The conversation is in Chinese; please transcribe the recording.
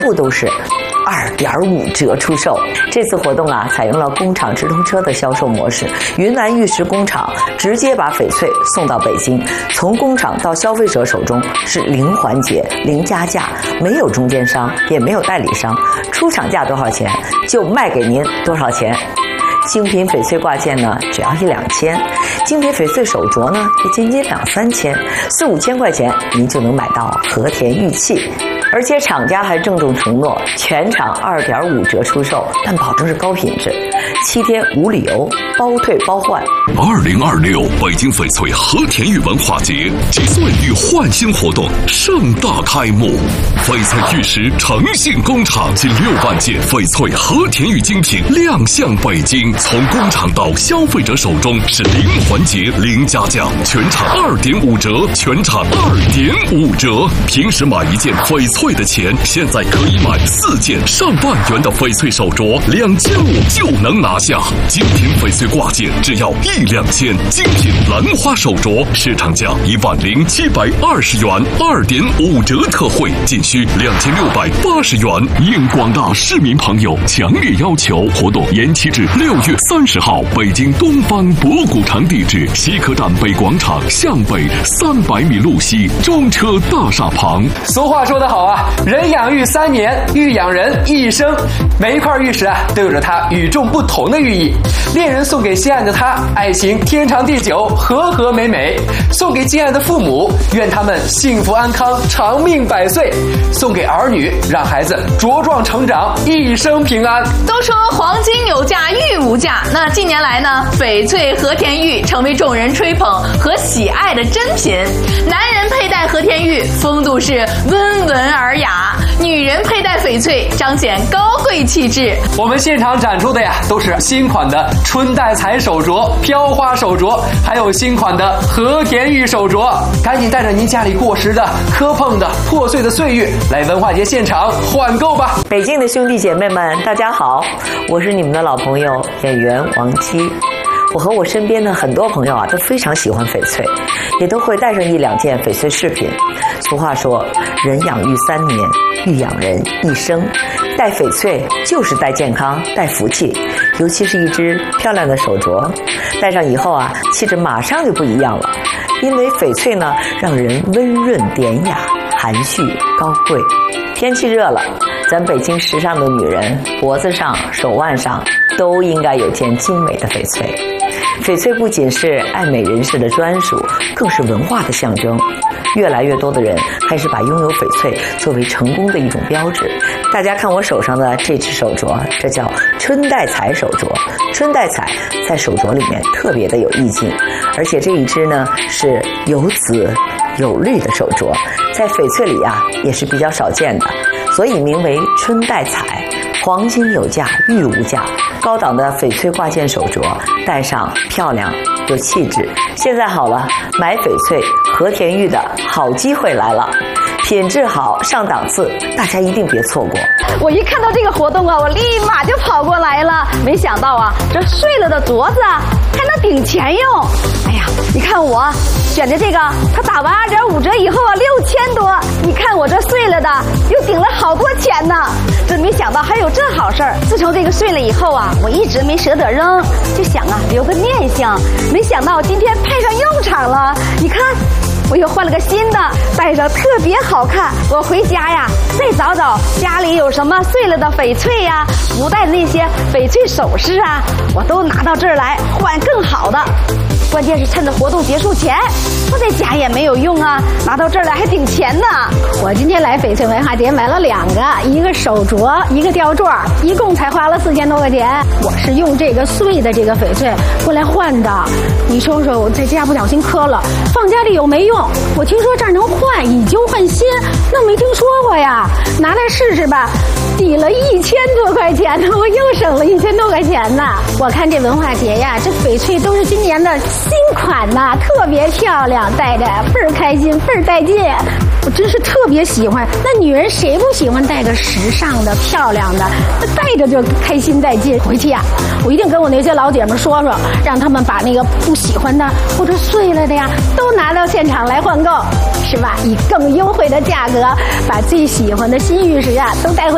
部都是2.5折出售。这次活动啊，采用了工厂直通车的销售模式。云南玉石工厂直接把翡翠送到北京，从工厂到消费者手中是零环节、零加价，没有中间商，也没有代理商，出厂价多少钱就卖给您多少钱。精品翡翠挂件呢，只要1-2千；精品翡翠手镯呢，也仅仅2-3千，4-5千块钱您就能买到和田玉器。而且厂家还郑重承诺，全场2.5折出售，但保证是高品质，7天无理由，包退包换。 2026北京翡翠和田玉文化节集岁与焕新活动盛大开幕，翡翠玉石诚信工厂近6万件翡翠和田玉精品亮相北京，从工厂到消费者手中是零环节、零加价，全场2.5折，全场2.5折。平时买一件翡翠的钱，现在可以买4件上万元的翡翠手镯，2千5就能拿下。精品翡翠挂件只要1-2千，精品兰花手镯市场价10720元，2.5折特惠，仅需2680元。应广大市民朋友强烈要求，活动延期至6月30号。北京东方博古城地址：西客站北广场向北300米路西中车大厦旁。 俗话说得好啊，人养玉3年，玉养人一生。每一块玉石啊，都有着它与众不同的寓意。恋人送给心爱的他，爱情天长地久，和和美美；送给敬爱的父母，愿他们幸福安康，长命百岁；送给儿女，让孩子茁壮成长，一生平安。 都说黄金有价，玉无价。那近年来呢，翡翠和田玉成为众人吹捧和喜爱的珍品。男人佩戴和田玉，风度是温文尔雅；女人佩戴翡翠，彰显高贵气质。 我们现场展出的呀，都是新款的春带彩手镯、飘花手镯，还有新款的和田玉手镯。赶紧带着您家里过时的、磕碰的、破碎的岁月来文化节现场换购吧！ 北京的兄弟姐妹们，大家好，我是你们的老朋友演员王姬。我和我身边的很多朋友啊，都非常喜欢翡翠，也都会带上1-2件翡翠饰品。俗话说，人养玉3年，玉养人一生。戴翡翠就是带健康、带福气，尤其是一只漂亮的手镯，戴上以后啊，气质马上就不一样了。因为翡翠呢，让人温润典雅、含蓄高贵。天气热了，咱北京时尚的女人脖子上、手腕上都应该有件精美的翡翠。翡翠不仅是爱美人士的专属，更是文化的象征。越来越多的人开始把拥有翡翠作为成功的一种标志。大家看我手上的这只手镯，这叫春带彩手镯。春带彩在手镯里面特别的有意境，而且这一只呢是有紫有绿的手镯，在翡翠里啊也是比较少见的，所以名为春带彩。黄金有价，玉无价。高档的翡翠挂件手镯，戴上漂亮有气质。现在好了，买翡翠和田玉的好机会来了，品质好上档次，大家一定别错过。 我一看到这个活动啊，我立马就跑过来了。没想到啊，这碎了的镯子还能顶钱用。哎呀，你看我选的这个，它打完2.5折以后啊，6000多。你看我这碎了的，又顶了好多钱呢。真没想到还有这好事儿。自从这个碎了以后啊，我一直没舍得扔，就想啊留个念想。没想到今天派上用场了。你看，我又换了个新的，戴上特别好看。我回家呀，再找找家里有什么碎了的翡翠呀，不戴的那些翡翠首饰啊，我都拿到这儿来换更好的。关键是趁着活动结束前，我在家也没有用啊，拿到这儿来还顶钱呢。我今天来翡翠文化节买了2个，一个手镯，一个吊坠，一共才花了4000多块钱。我是用这个碎的这个翡翠过来换的。你说说，我在家不小心磕了，放家里有没用？我听说这儿能换，以旧换新，那没听说过呀。拿来试试吧，抵了1000多块钱呢，我又省了1000多块钱呢。我看这文化节呀，这翡翠都是今年的新款呐，特别漂亮，戴着倍儿开心，倍儿带劲。我真是特别喜欢。那女人谁不喜欢戴个时尚的、漂亮的？戴着就开心带劲。回去呀，我一定跟我那些老姐们说说，让他们把那个不喜欢的或者碎了的呀，都拿到现场来换购，是吧？以更优惠的价格，把最喜欢的新玉石啊都带回。